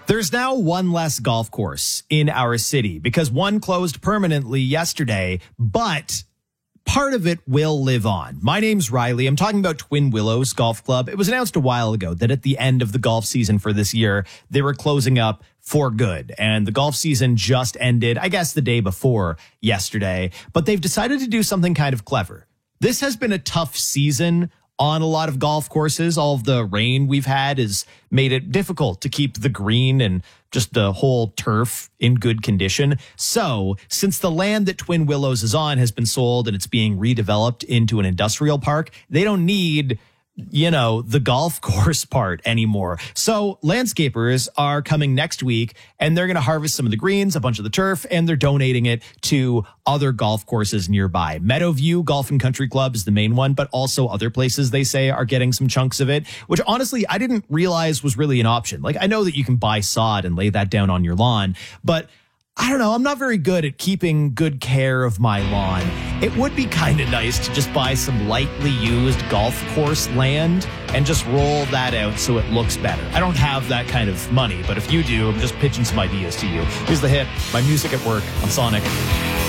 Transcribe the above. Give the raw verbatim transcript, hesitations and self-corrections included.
There's now one less golf course in our city because one closed permanently yesterday, but part of it will live on. My name's Riley. I'm talking about Twin Willows Golf Club. It was announced a while ago that at the end of the golf season for this year, they were closing up for good. And the golf season just ended, I guess, the day before yesterday. But they've decided to do something kind of clever. This has been a tough season on a lot of golf courses. All of the rain we've had has made it difficult to keep the green and just the whole turf in good condition. So since the land that Twin Willows is on has been sold and it's being redeveloped into an industrial park, they don't need, you know, the golf course part anymore. So landscapers are coming next week and they're going to harvest some of the greens, a bunch of the turf, and they're donating it to other golf courses nearby. Meadowview Golf and Country Club is the main one, but also other places they say are getting some chunks of it, which honestly, I didn't realize was really an option. Like, I know that you can buy sod and lay that down on your lawn, but I don't know. I'm not very good at keeping good care of my lawn. It would be kind of nice to just buy some lightly used golf course land and just roll that out so it looks better. I don't have that kind of money, but if you do, I'm just pitching some ideas to you. Here's the hit. My music at work on Sonic.